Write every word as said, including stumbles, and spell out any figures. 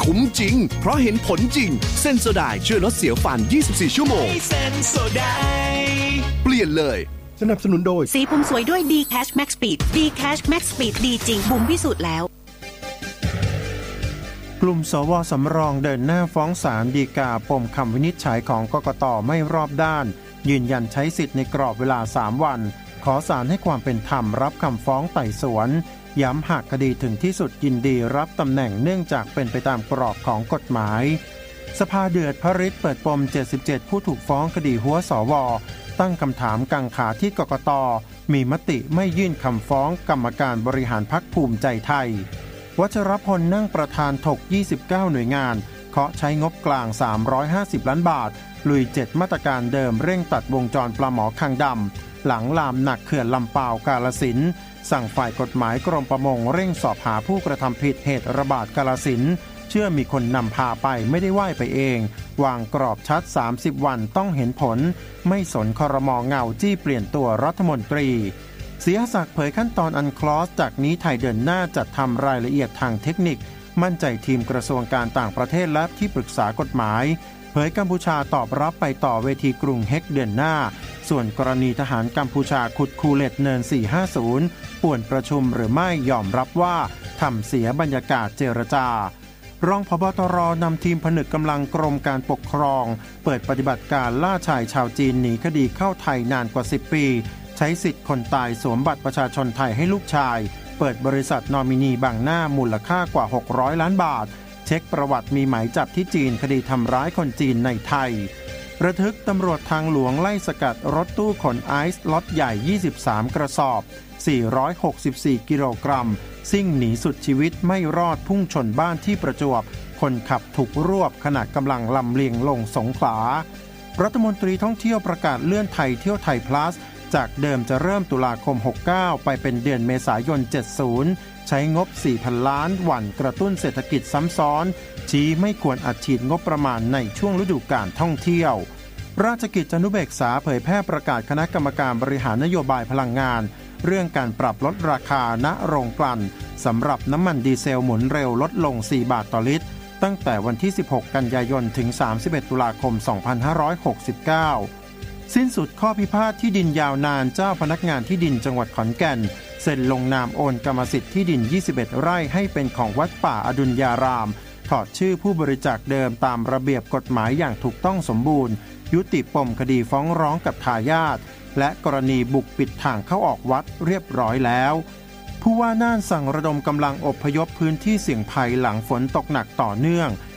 คุ้มจริงเพราะเห็นผลจริงเซนโซไดช่วยลดเสียวฟันยี่สิบสี่ชั่วโมงเซนโซไดเปลี่ยนเลยสนับสนุนโดยสีผมสวยด้วย D-Cash Max Speed D-Cash Max Speed ดีจริงบุ๋มพิสูจน์แล้วกลุ่มสวสำรองเดินหน้าฟ้องศาลฎีกาปมคำวินิจฉัยของกกต.ไม่รอบด้านยืนยันใช้สิทธิ์ในกรอบเวลาสามวันขอศาลให้ความเป็นธรรมรับคำฟ้องไต่สวนย้ำหากคดีถึงที่สุดยินดีรับตำแหน่งเนื่องจากเป็นไปตามกรอบของกฎหมายสภาเดือดพริตเปิดปมเจ็ดสิบเจ็ดผู้ถูกฟ้องคดีหัวสวตั้งคำถามกังขาที่กกต.มีมติไม่ยื่นคำฟ้องกรรมการบริหารพรรคภูมิใจไทยวัชรพลนั่งประธานถกยี่สิบเก้าหน่วยงานเคาะใช้งบกลางสามร้อยห้าสิบล้านบาทลุยเจ็ดมาตรการเดิมเร่งตัดวงจรปลาหมอคางดำหลังลามหนักเขื่อนลำปาวกาฬสินธุ์สั่งฝ่ายกฎหมายกรมประมงเร่งสอบหาผู้กระทำผิดเหตุระบาดกาฬสินธุ์เชื่อมีคนนำพาไปไม่ได้ว่ายไปเองวางกรอบชัดสามสิบวันต้องเห็นผลไม่สนครม.เงาจี้เปลี่ยนตัวรัฐมนตรีเสียศักดิ์เผยขั้นตอนอันคลอสจากนี้ไทยเดินหน้าจัดทำรายละเอียดทางเทคนิคมั่นใจทีมกระทรวงการต่างประเทศและที่ปรึกษากฎหมายเผยกัมพูชาตอบรับไปต่อเวทีกรุงเฮกเดือนหน้าส่วนกรณีทหารกัมพูชาขุดคูเลตเนินสี่ห้าศูนย์ป่วนประชุมหรือไม่ยอมรับว่าทำเสียบรรยากาศเจรจารองผบ.ตร.นำทีมผนึกกำลังกรมการปกครองเปิดปฏิบัติการล่าชายชาวจีนหนีคดีเข้าไทยนานกว่าสิบปีใช้สิทธิ์คนตายสวมบัตรประชาชนไทยให้ลูกชายเปิดบริษัทนอมินีบังหน้ามูลค่ากว่าหกร้อยล้านบาทเช็คประวัติมีหมายจับที่จีนคดีทำร้ายคนจีนในไทยระทึกตำรวจทางหลวงไล่สกัดรถตู้ขนไอซ์ล็อตใหญ่ยี่สิบสามกระสอบสี่ร้อยหกสิบสี่กิโลกรัมซิ่งหนีสุดชีวิตไม่รอดพุ่งชนบ้านที่ประจวบคนขับถูกรวบขณะกำลังลำเลียงลงสงขลารัฐมนตรีท่องเที่ยวประกาศเลื่อนไทยเที่ยวไทย plus จากเดิมจะเริ่มตุลาคมหกสิบเก้าไปเป็นเดือนเมษายนเจ็ดสิบใช้งบ สี่พัน ล้านหวั่นกระตุ้นเศรษฐกิจซ้ำซ้อนชี้ไม่ควรอัดฉีดงบประมาณในช่วงฤดูกาลท่องเที่ยวราชกิจจานุเบกษาเผยแพร่ประกาศคณะกรรมการบริหารนโยบายพลังงานเรื่องการปรับลดราคาณโรงกลั่นสำหรับน้ำมันดีเซลหมุนเร็วลดลงสี่บาทต่อลิตรตั้งแต่วันที่สิบหกกันยายนถึงสามสิบเอ็ดตุลาคมสองพันห้าร้อยหกสิบเก้าสิ้นสุดข้อพิพาทที่ดินยาวนานเจ้าพนักงานที่ดินจังหวัดขอนแก่นเซ็นลงนามโอนกรรมสิทธิ์ที่ดินยี่สิบเอ็ดไร่ให้เป็นของวัดป่าอดุลยารามถอดชื่อผู้บริจาคเดิมตามระเบียบกฎหมายอย่างถูกต้องสมบูรณ์ยุติปมคดีฟ้องร้องกับทายาทและกรณีบุกปิดทางเข้าออกวัดเรียบร้อยแล้วผู้ว่าน่านสั่งระดมกำลังอพยพพื้นที่เสี่ยงภัยหลังฝนตกหนักต่อเนื่อง